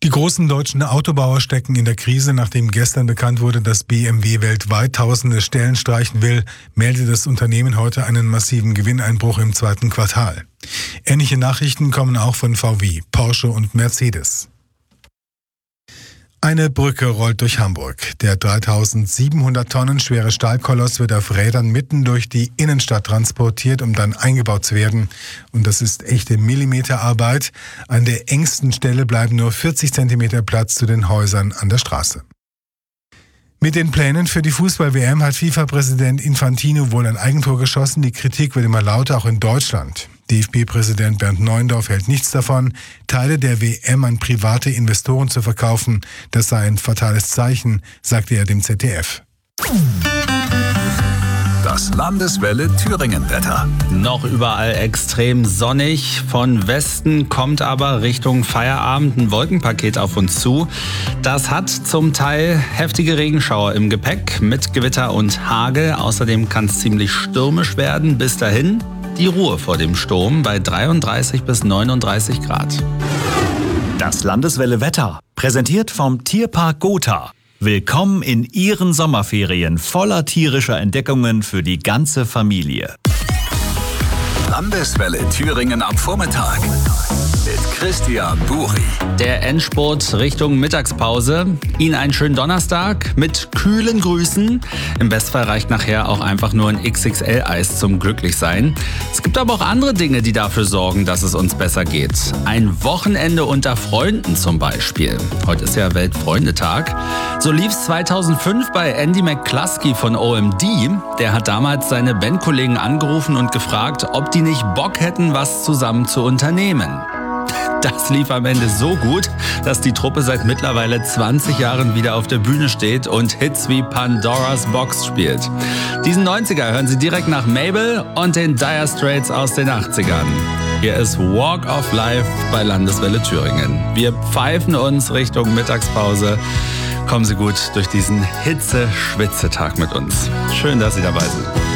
Die großen deutschen Autobauer stecken in der Krise. Nachdem gestern bekannt wurde, dass BMW weltweit tausende Stellen streichen will, meldet das Unternehmen heute einen massiven Gewinneinbruch im zweiten Quartal. Ähnliche Nachrichten kommen auch von VW, Porsche und Mercedes. Eine Brücke rollt durch Hamburg. Der 3700 Tonnen schwere Stahlkoloss wird auf Rädern mitten durch die Innenstadt transportiert, um dann eingebaut zu werden. Und das ist echte Millimeterarbeit. An der engsten Stelle bleiben nur 40 Zentimeter Platz zu den Häusern an der Straße. Mit den Plänen für die Fußball-WM hat FIFA-Präsident Infantino wohl ein Eigentor geschossen. Die Kritik wird immer lauter, auch in Deutschland. DFB-Präsident Bernd Neuendorf hält nichts davon, Teile der WM an private Investoren zu verkaufen. Das sei ein fatales Zeichen, sagte er dem ZDF. Das Landeswelle Thüringen-Wetter. Noch überall extrem sonnig. Von Westen kommt aber Richtung Feierabend ein Wolkenpaket auf uns zu. Das hat zum Teil heftige Regenschauer im Gepäck mit Gewitter und Hagel. Außerdem kann es ziemlich stürmisch werden. Bis dahin die Ruhe vor dem Sturm bei 33 bis 39 Grad. Das Landeswelle Wetter, präsentiert vom Tierpark Gotha. Willkommen in Ihren Sommerferien voller tierischer Entdeckungen für die ganze Familie. Landeswelle Thüringen am Vormittag mit Christian Buri. Der Endspurt Richtung Mittagspause. Ihnen einen schönen Donnerstag mit kühlen Grüßen. Im Bestfall reicht nachher auch einfach nur ein XXL-Eis zum Glücklichsein. Es gibt aber auch andere Dinge, die dafür sorgen, dass es uns besser geht. Ein Wochenende unter Freunden zum Beispiel. Heute ist ja Weltfreundetag. So lief's 2005 bei Andy McCluskey von OMD. Der hat damals seine Bandkollegen angerufen und gefragt, ob die nicht Bock hätten, was zusammen zu unternehmen. Das lief am Ende so gut, dass die Truppe seit mittlerweile 20 Jahren wieder auf der Bühne steht und Hits wie Pandora's Box spielt. Diesen 90er hören Sie direkt nach Mabel und den Dire Straits aus den 80ern. Hier ist Walk of Life bei Landeswelle Thüringen. Wir pfeifen uns Richtung Mittagspause. Kommen Sie gut durch diesen Hitze-Schwitze-Tag mit uns. Schön, dass Sie dabei sind.